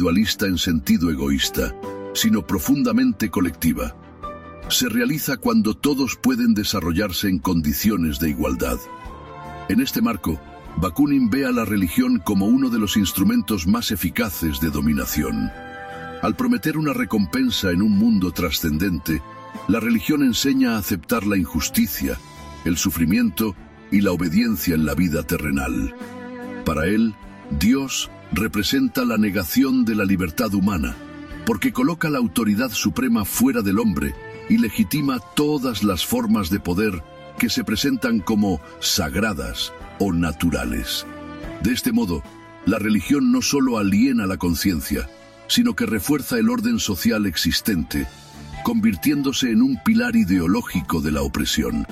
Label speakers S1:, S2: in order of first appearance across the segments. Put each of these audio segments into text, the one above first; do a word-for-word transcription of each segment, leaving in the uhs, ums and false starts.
S1: individualista en sentido egoísta, sino profundamente colectiva. Se realiza cuando todos pueden desarrollarse en condiciones de igualdad. En este marco, Bakunin ve a la religión como uno de los instrumentos más eficaces de dominación. Al prometer una recompensa en un mundo trascendente, la religión enseña a aceptar la injusticia, el sufrimiento y la obediencia en la vida terrenal. Para él, Dios representa la negación de la libertad humana, porque coloca la autoridad suprema fuera del hombre y legitima todas las formas de poder que se presentan como sagradas o naturales. De este modo, la religión no solo aliena la conciencia, sino que refuerza el orden social existente, convirtiéndose en un pilar ideológico de la opresión.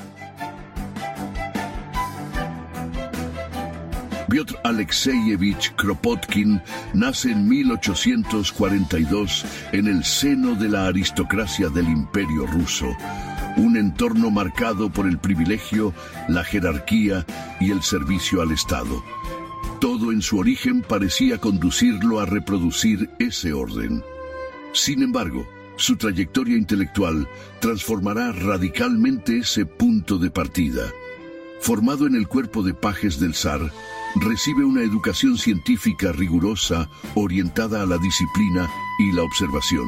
S1: Piotr Alexeyevich Kropotkin nace en mil ochocientos cuarenta y dos en el seno de la aristocracia del Imperio ruso, un entorno marcado por el privilegio, la jerarquía y el servicio al Estado. Todo en su origen parecía conducirlo a reproducir ese orden. Sin embargo, su trayectoria intelectual transformará radicalmente ese punto de partida. Formado en el cuerpo de pajes del zar, recibe una educación científica rigurosa orientada a la disciplina y la observación.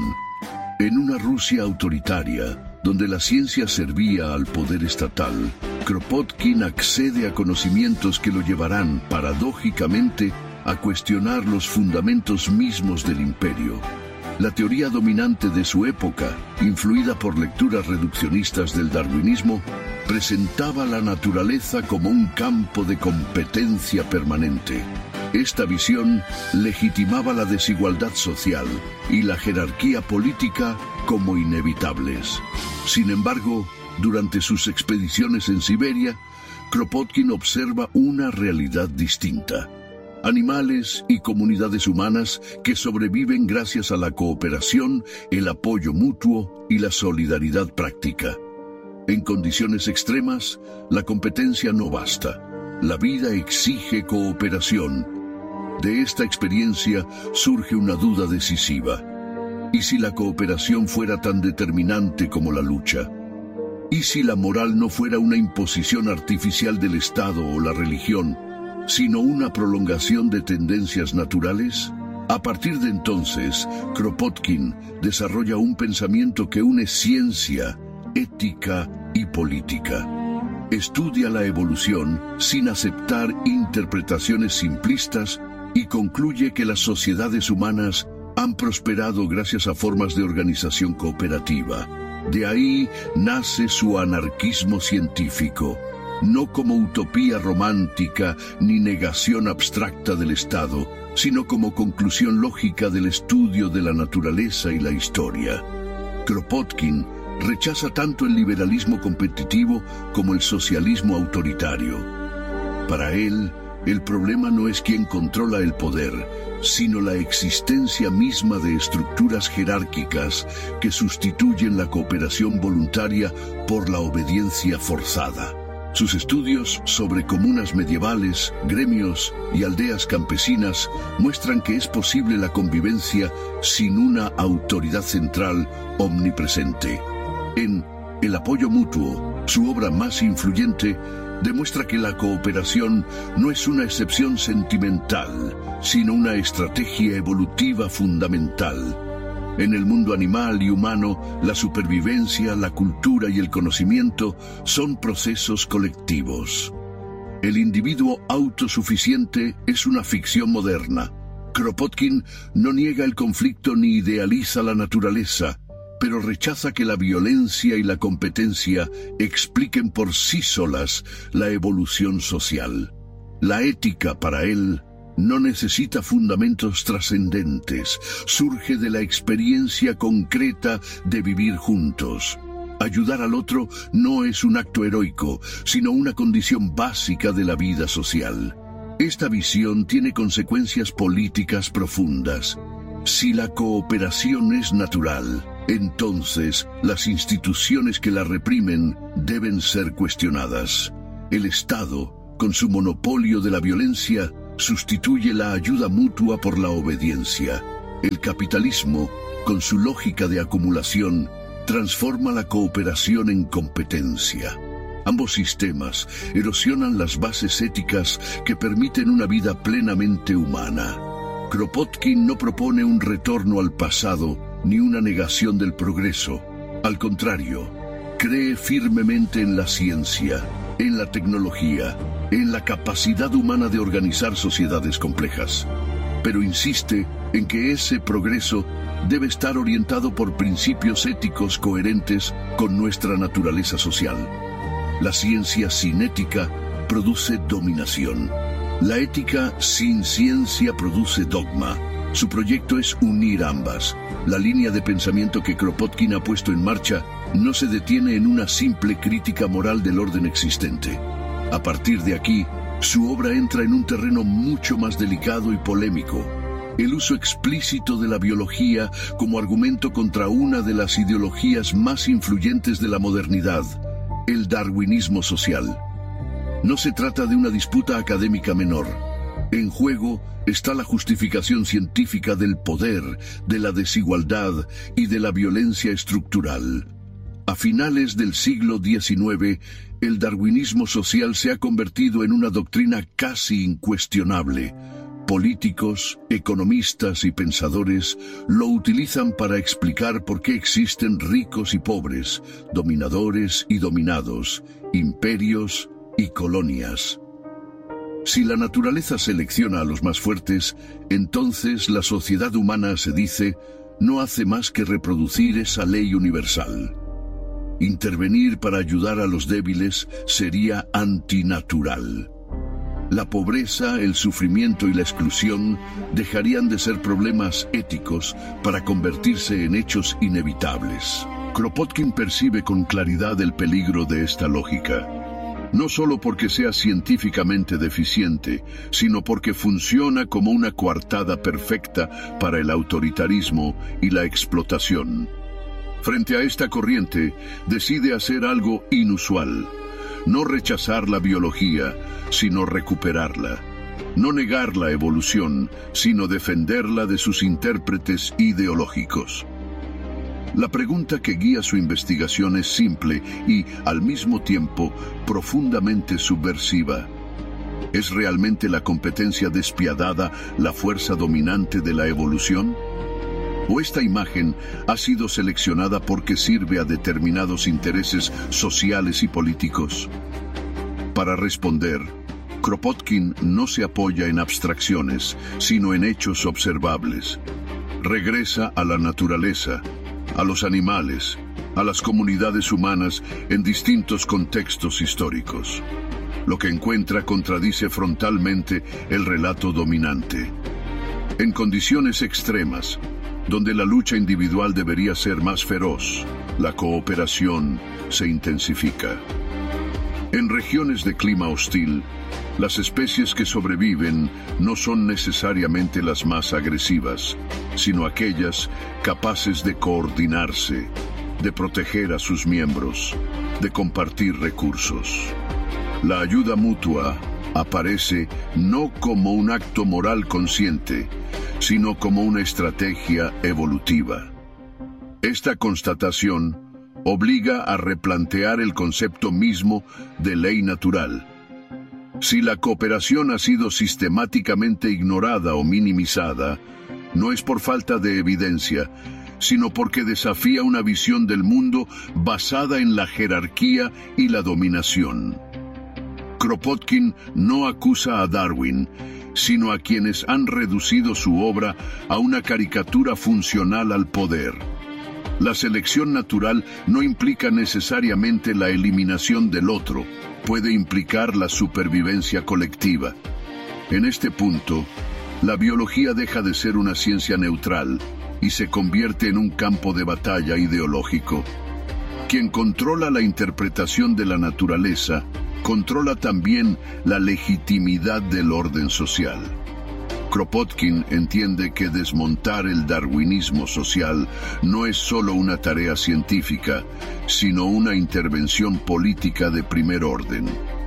S1: En una Rusia autoritaria, donde la ciencia servía al poder estatal, Kropotkin accede a conocimientos que lo llevarán, paradójicamente, a cuestionar los fundamentos mismos del imperio. La teoría dominante de su época, influida por lecturas reduccionistas del darwinismo, presentaba la naturaleza como un campo de competencia permanente. Esta visión legitimaba la desigualdad social y la jerarquía política como inevitables. Sin embargo, durante sus expediciones en Siberia, Kropotkin observa una realidad distinta. Animales y comunidades humanas que sobreviven gracias a la cooperación, el apoyo mutuo y la solidaridad práctica. En condiciones extremas, la competencia no basta. La vida exige cooperación. De esta experiencia surge una duda decisiva. ¿Y si la cooperación fuera tan determinante como la lucha? ¿Y si la moral no fuera una imposición artificial del Estado o la religión, sino una prolongación de tendencias naturales? A partir de entonces, Kropotkin desarrolla un pensamiento que une ciencia, ética y política. Estudia la evolución sin aceptar interpretaciones simplistas y concluye que las sociedades humanas han prosperado gracias a formas de organización cooperativa. De ahí nace su anarquismo científico, no como utopía romántica ni negación abstracta del Estado, sino como conclusión lógica del estudio de la naturaleza y la historia. Kropotkin rechaza tanto el liberalismo competitivo como el socialismo autoritario. Para él, el problema no es quién controla el poder, sino la existencia misma de estructuras jerárquicas que sustituyen la cooperación voluntaria por la obediencia forzada. Sus estudios sobre comunas medievales, gremios y aldeas campesinas muestran que es posible la convivencia sin una autoridad central omnipresente. En El apoyo mutuo, su obra más influyente, demuestra que la cooperación no es una excepción sentimental, sino una estrategia evolutiva fundamental. En el mundo animal y humano, la supervivencia, la cultura y el conocimiento son procesos colectivos. El individuo autosuficiente es una ficción moderna. Kropotkin no niega el conflicto ni idealiza la naturaleza, pero rechaza que la violencia y la competencia expliquen por sí solas la evolución social. La ética, para él, no necesita fundamentos trascendentes, surge de la experiencia concreta de vivir juntos. Ayudar al otro no es un acto heroico, sino una condición básica de la vida social. Esta visión tiene consecuencias políticas profundas. Si la cooperación es natural, entonces las instituciones que la reprimen deben ser cuestionadas. El Estado, con su monopolio de la violencia, sustituye la ayuda mutua por la obediencia. El capitalismo, con su lógica de acumulación, transforma la cooperación en competencia. Ambos sistemas erosionan las bases éticas que permiten una vida plenamente humana. Kropotkin no propone un retorno al pasado ni una negación del progreso. Al contrario, cree firmemente en la ciencia, en la tecnología, en la capacidad humana de organizar sociedades complejas. Pero insiste en que ese progreso debe estar orientado por principios éticos coherentes con nuestra naturaleza social. La ciencia sin ética produce dominación. La ética sin ciencia produce dogma. Su proyecto es unir ambas. La línea de pensamiento que Kropotkin ha puesto en marcha no se detiene en una simple crítica moral del orden existente. A partir de aquí, su obra entra en un terreno mucho más delicado y polémico: el uso explícito de la biología como argumento contra una de las ideologías más influyentes de la modernidad, el darwinismo social. No se trata de una disputa académica menor. En juego está la justificación científica del poder, de la desigualdad y de la violencia estructural. A finales del siglo diecinueve, el darwinismo social se ha convertido en una doctrina casi incuestionable. Políticos, economistas y pensadores lo utilizan para explicar por qué existen ricos y pobres, dominadores y dominados, imperios y colonias. Si la naturaleza selecciona a los más fuertes, entonces la sociedad humana, se dice, no hace más que reproducir esa ley universal. Intervenir para ayudar a los débiles sería antinatural. La pobreza, el sufrimiento y la exclusión dejarían de ser problemas éticos para convertirse en hechos inevitables. Kropotkin percibe con claridad el peligro de esta lógica. No solo porque sea científicamente deficiente, sino porque funciona como una coartada perfecta para el autoritarismo y la explotación. Frente a esta corriente, decide hacer algo inusual: no rechazar la biología, sino recuperarla; no negar la evolución, sino defenderla de sus intérpretes ideológicos. La pregunta que guía su investigación es simple y, al mismo tiempo, profundamente subversiva. ¿Es realmente la competencia despiadada la fuerza dominante de la evolución? ¿O esta imagen ha sido seleccionada porque sirve a determinados intereses sociales y políticos? Para responder, Kropotkin no se apoya en abstracciones, sino en hechos observables. Regresa a la naturaleza, a los animales, a las comunidades humanas en distintos contextos históricos. Lo que encuentra contradice frontalmente el relato dominante. En condiciones extremas, donde la lucha individual debería ser más feroz, la cooperación se intensifica. En regiones de clima hostil, las especies que sobreviven no son necesariamente las más agresivas, sino aquellas capaces de coordinarse, de proteger a sus miembros, de compartir recursos. La ayuda mutua aparece no como un acto moral consciente, sino como una estrategia evolutiva. Esta constatación obliga a replantear el concepto mismo de ley natural. Si la cooperación ha sido sistemáticamente ignorada o minimizada, no es por falta de evidencia, sino porque desafía una visión del mundo basada en la jerarquía y la dominación. Kropotkin no acusa a Darwin, sino a quienes han reducido su obra a una caricatura funcional al poder. La selección natural no implica necesariamente la eliminación del otro, puede implicar la supervivencia colectiva. En este punto, la biología deja de ser una ciencia neutral y se convierte en un campo de batalla ideológico. Quien controla la interpretación de la naturaleza, controla también la legitimidad del orden social. Kropotkin entiende que desmontar el darwinismo social no es solo una tarea científica, sino una intervención política de primer orden.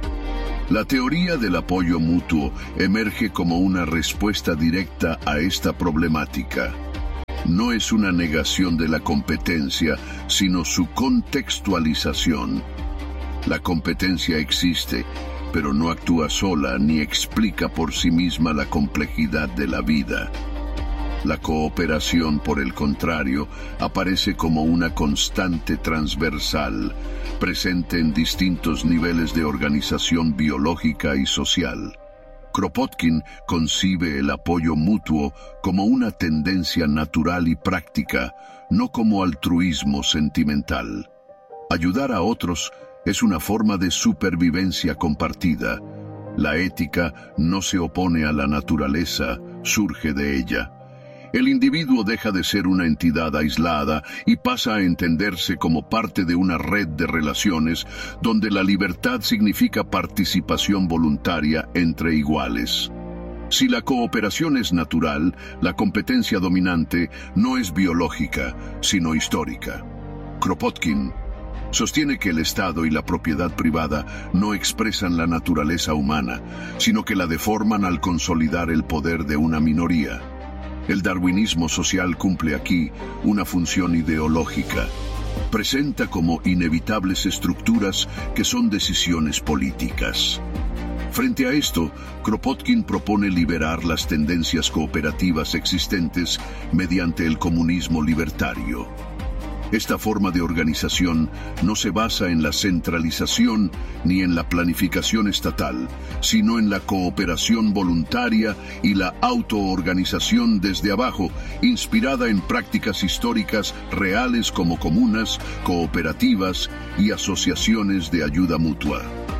S1: La teoría del apoyo mutuo emerge como una respuesta directa a esta problemática. no es una negación de la competencia, sino su contextualización. La competencia existe, pero no actúa sola ni explica por sí misma la complejidad de la vida. La cooperación, por el contrario, aparece como una constante transversal, presente en distintos niveles de organización biológica y social. Kropotkin concibe el apoyo mutuo como una tendencia natural y práctica, no como altruismo sentimental. Ayudar a otros es una forma de supervivencia compartida. La ética no se opone a la naturaleza, surge de ella. El individuo deja de ser una entidad aislada y pasa a entenderse como parte de una red de relaciones donde la libertad significa participación voluntaria entre iguales. Si la cooperación es natural, la competencia dominante no es biológica, sino histórica. Kropotkin sostiene que el Estado y la propiedad privada no expresan la naturaleza humana, sino que la deforman al consolidar el poder de una minoría. El darwinismo social cumple aquí una función ideológica. Presenta como inevitables estructuras que son decisiones políticas. Frente a esto, Kropotkin propone liberar las tendencias cooperativas existentes mediante el comunismo libertario. Esta forma de organización no se basa en la centralización ni en la planificación estatal, sino en la cooperación voluntaria y la autoorganización desde abajo, inspirada en prácticas históricas reales como comunas, cooperativas y asociaciones de ayuda mutua.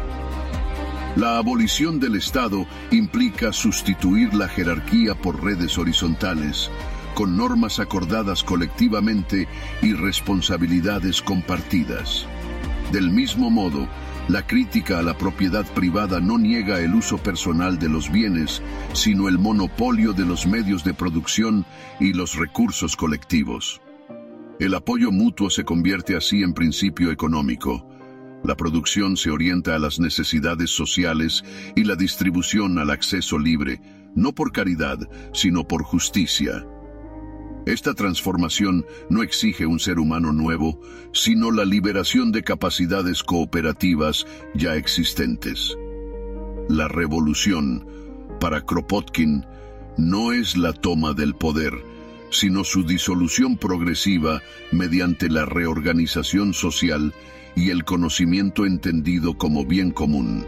S1: La abolición del Estado implica sustituir la jerarquía por redes horizontales, con normas acordadas colectivamente y responsabilidades compartidas. Del mismo modo, la crítica a la propiedad privada no niega el uso personal de los bienes, sino el monopolio de los medios de producción y los recursos colectivos. El apoyo mutuo se convierte así en principio económico. La producción se orienta a las necesidades sociales y la distribución al acceso libre, no por caridad, sino por justicia. Esta transformación no exige un ser humano nuevo, sino la liberación de capacidades cooperativas ya existentes. La revolución, para Kropotkin, no es la toma del poder, sino su disolución progresiva mediante la reorganización social y el conocimiento entendido como bien común.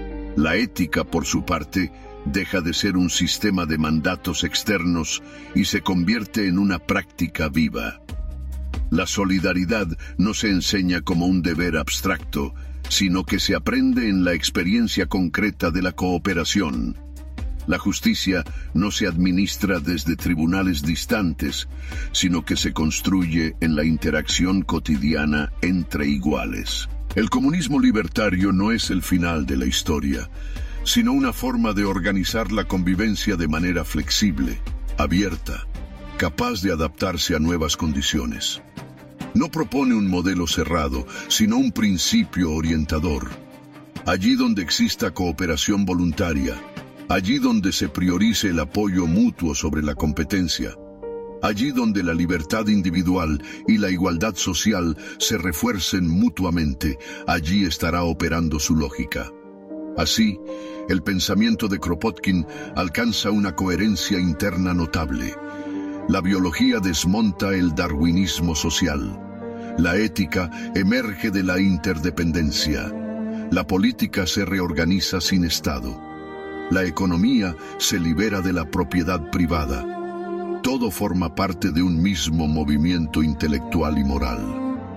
S1: La ética, por su parte, deja de ser un sistema de mandatos externos y se convierte en una práctica viva. La solidaridad no se enseña como un deber abstracto, sino que se aprende en la experiencia concreta de la cooperación. La justicia no se administra desde tribunales distantes, sino que se construye en la interacción cotidiana entre iguales. El comunismo libertario no es el final de la historia, sino una forma de organizar la convivencia de manera flexible, abierta, capaz de adaptarse a nuevas condiciones. No propone un modelo cerrado, sino un principio orientador. Allí donde exista cooperación voluntaria, allí donde se priorice el apoyo mutuo sobre la competencia, allí donde la libertad individual y la igualdad social se refuercen mutuamente, allí estará operando su lógica. Así, el pensamiento de Kropotkin alcanza una coherencia interna notable. La biología desmonta el darwinismo social. La ética emerge de la interdependencia. La política se reorganiza sin Estado. La economía se libera de la propiedad privada. Todo forma parte de un mismo movimiento intelectual y moral.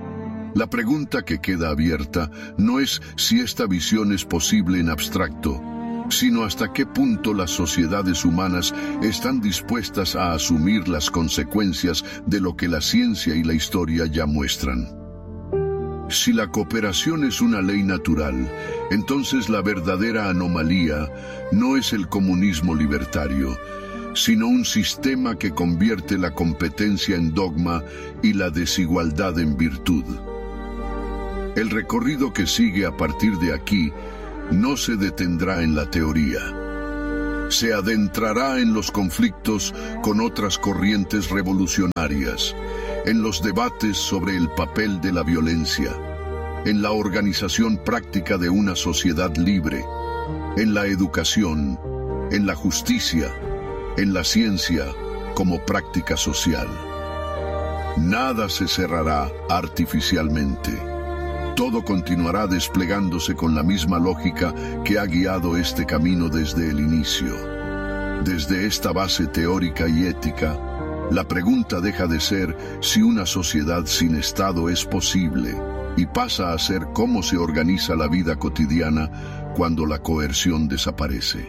S1: La pregunta que queda abierta no es si esta visión es posible en abstracto, sino hasta qué punto las sociedades humanas están dispuestas a asumir las consecuencias de lo que la ciencia y la historia ya muestran. Si la cooperación es una ley natural, entonces la verdadera anomalía no es el comunismo libertario, sino un sistema que convierte la competencia en dogma y la desigualdad en virtud. El recorrido que sigue a partir de aquí no se detendrá en la teoría. Se adentrará en los conflictos con otras corrientes revolucionarias, en los debates sobre el papel de la violencia, en la organización práctica de una sociedad libre, en la educación, en la justicia, en la ciencia como práctica social. Nada se cerrará artificialmente. Todo continuará desplegándose con la misma lógica que ha guiado este camino desde el inicio. Desde esta base teórica y ética, la pregunta deja de ser si una sociedad sin Estado es posible y pasa a ser cómo se organiza la vida cotidiana cuando la coerción desaparece.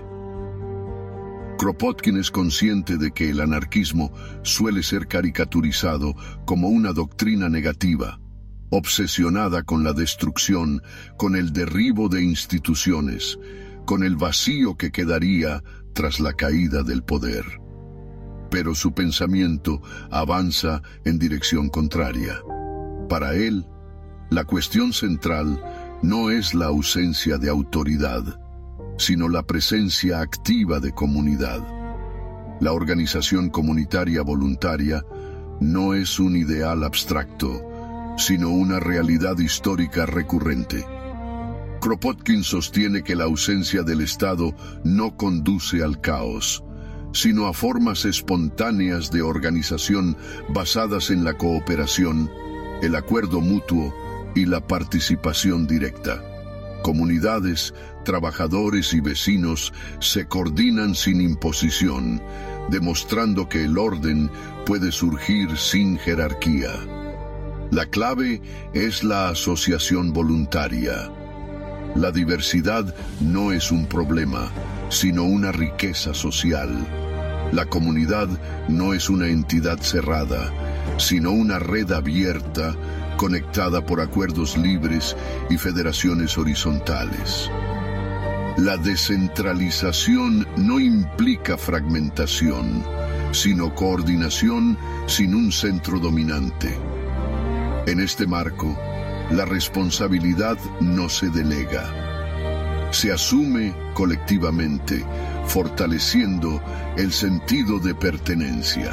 S1: Kropotkin es consciente de que el anarquismo suele ser caricaturizado como una doctrina negativa, obsesionada con la destrucción, con el derribo de instituciones, con el vacío que quedaría tras la caída del poder. Pero su pensamiento avanza en dirección contraria. Para él, la cuestión central no es la ausencia de autoridad, sino la presencia activa de comunidad. La organización comunitaria voluntaria no es un ideal abstracto, sino una realidad histórica recurrente. Kropotkin sostiene que la ausencia del Estado no conduce al caos, sino a formas espontáneas de organización basadas en la cooperación, el acuerdo mutuo y la participación directa. Comunidades, trabajadores y vecinos se coordinan sin imposición, demostrando que el orden puede surgir sin jerarquía. La clave es la asociación voluntaria. La diversidad no es un problema, sino una riqueza social. La comunidad no es una entidad cerrada, sino una red abierta, conectada por acuerdos libres y federaciones horizontales. La descentralización no implica fragmentación, sino coordinación sin un centro dominante. En este marco, la responsabilidad no se delega. Se asume colectivamente, fortaleciendo el sentido de pertenencia.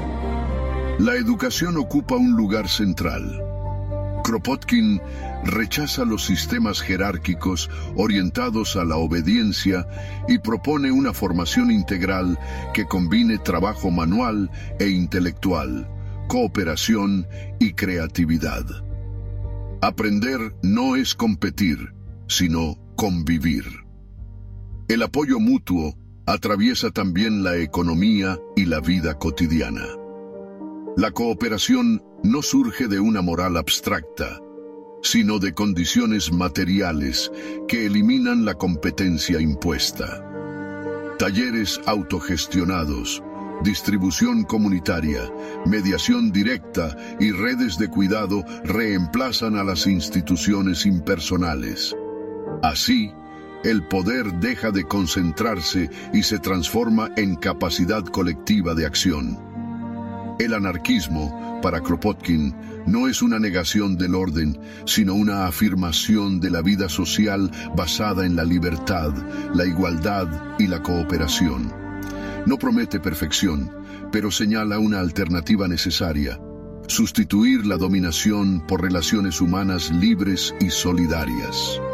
S1: La educación ocupa un lugar central. Kropotkin rechaza los sistemas jerárquicos orientados a la obediencia y propone una formación integral que combine trabajo manual e intelectual, cooperación y creatividad. Aprender no es competir, sino convivir. El apoyo mutuo atraviesa también la economía y la vida cotidiana. La cooperación no surge de una moral abstracta, sino de condiciones materiales que eliminan la competencia impuesta. Talleres autogestionados, distribución comunitaria, mediación directa y redes de cuidado reemplazan a las instituciones impersonales. Así, el poder deja de concentrarse y se transforma en capacidad colectiva de acción. El anarquismo, para Kropotkin, no es una negación del orden, sino una afirmación de la vida social basada en la libertad, la igualdad y la cooperación. No promete perfección, pero señala una alternativa necesaria: sustituir la dominación por relaciones humanas libres y solidarias.